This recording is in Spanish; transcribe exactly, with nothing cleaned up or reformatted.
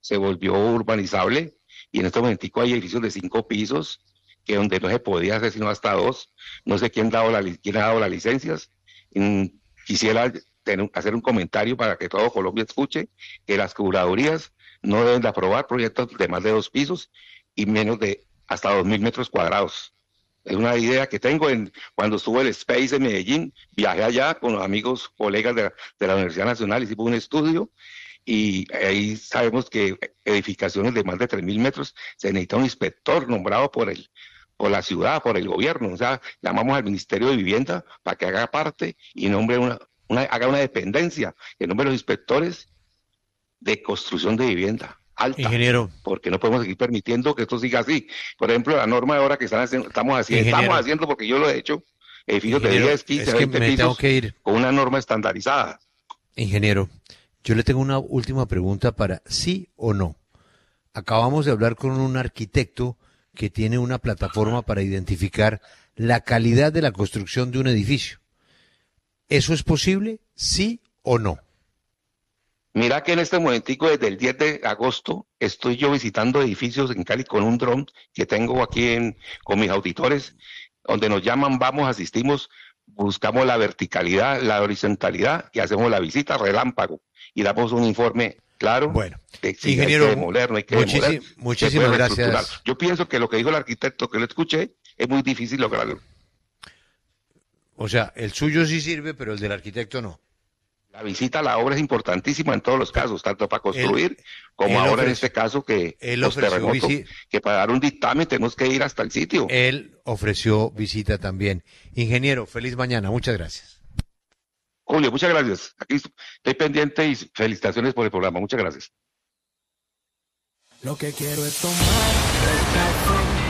se volvió urbanizable y en este momentico hay edificios de cinco pisos que donde no se podía hacer sino hasta dos. No sé quién, dado la, li- quién ha dado las licencias. Mm, quisiera tener- hacer un comentario para que todo Colombia escuche que las curadurías no deben de aprobar proyectos de más de dos pisos y menos de hasta dos mil metros cuadrados. Es una idea que tengo en, cuando estuvo el Space en Medellín, viajé allá con los amigos, colegas de, la- de la Universidad Nacional, hicimos un estudio y ahí sabemos que edificaciones de más de tres mil metros se necesita un inspector nombrado por el, por la ciudad, por el gobierno. O sea, llamamos al Ministerio de Vivienda para que haga parte y nombre una, una, haga una dependencia, que nombre los inspectores de construcción de vivienda alta, Ingeniero, porque no podemos seguir permitiendo que esto siga así. Por ejemplo, la norma de ahora que están haciendo, estamos haciendo, estamos ingeniero, haciendo, porque yo lo he hecho, edificios de ingeniero, diez, quince, es que veinte me tengo pisos que ir. con una norma estandarizada. Ingeniero, yo le tengo una última pregunta para sí o no. Acabamos de hablar con un arquitecto que tiene una plataforma para identificar la calidad de la construcción de un edificio. ¿Eso es posible? ¿Sí o no? Mira que en este momentico, desde el diez de agosto, estoy yo visitando edificios en Cali con un dron que tengo aquí en, con mis auditores, donde nos llaman, vamos, asistimos, buscamos la verticalidad, la horizontalidad y hacemos la visita relámpago y damos un informe claro Bueno, de si hay que ingeniero, demoler, no hay que demoler, muchísi- se puede muchísimas reestructurar. gracias. Yo pienso que lo que dijo el arquitecto que lo escuché es muy difícil lograrlo. O sea, el suyo sí sirve, pero el del arquitecto no. La visita a la obra es importantísima en todos los casos, tanto para Él, construir como él ahora en ofreció, este caso que él los ofreció terremotos, visi- que para dar un dictamen tenemos que ir hasta el sitio. él ofreció visita también. Ingeniero, feliz mañana. Muchas gracias. Julio, muchas gracias. Aquí estoy pendiente y felicitaciones por el programa. Muchas gracias. Lo que quiero es tomar el café.